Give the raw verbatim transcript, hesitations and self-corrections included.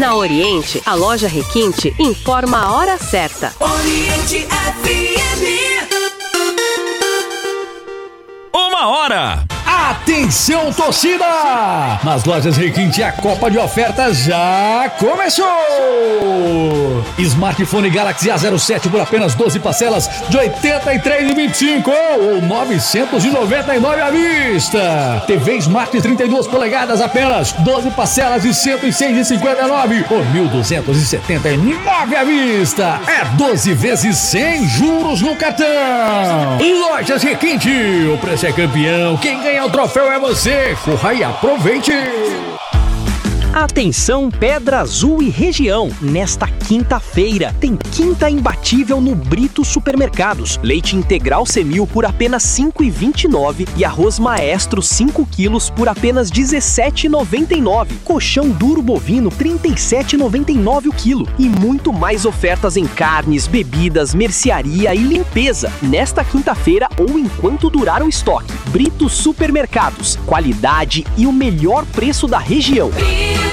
Na Oriente, a loja Requinte informa a hora certa. Oriente F M. Uma hora. Atenção, torcida! Nas lojas Requinte, a Copa de Ofertas já começou! Smartphone Galaxy A zero sete por apenas doze parcelas de oitenta e três reais e vinte e cinco centavos ou novecentos e noventa e nove reais à vista. T V Smart trinta e duas polegadas, apenas doze parcelas de cento e seis reais e cinquenta e nove centavos ou mil duzentos e setenta e nove reais à vista. É doze vezes sem juros no cartão. Lojas Requinte, o preço é campeão. Quem ganha o troféu é você. Corra e aproveite. Atenção Pedra Azul e região, nesta quinta-feira tem quinta imbatível no Brito Supermercados. Leite integral Semil por apenas cinco reais e vinte e nove centavos e arroz Maestro cinco quilos por apenas dezessete reais e noventa e nove centavos. Colchão duro bovino trinta e sete reais e noventa e nove centavos o quilo. E muito mais ofertas em carnes, bebidas, mercearia e limpeza. Nesta quinta-feira ou enquanto durar o estoque. Brito Supermercados, qualidade e o melhor preço da região.